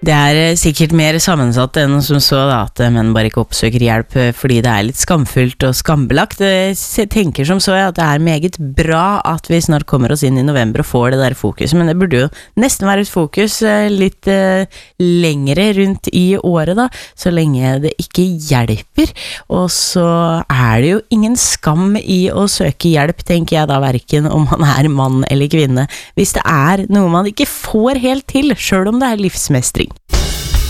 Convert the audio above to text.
Det sikkert mer sammensatt enn som så da, at menn bare ikke oppsøker hjelp fordi det litt skamfullt og skambelagt. Jeg tenker som så at det meget bra at vi snart kommer oss inn i november og får det der fokuset, men det burde jo nesten være et fokus litt lengre rundt i året da, så lenge det ikke hjelper. Og så det jo ingen skam i å søke hjelp, tenker jeg da, hverken om man mann eller kvinne, hvis det noe man ikke får helt til, selv om det livsmestring.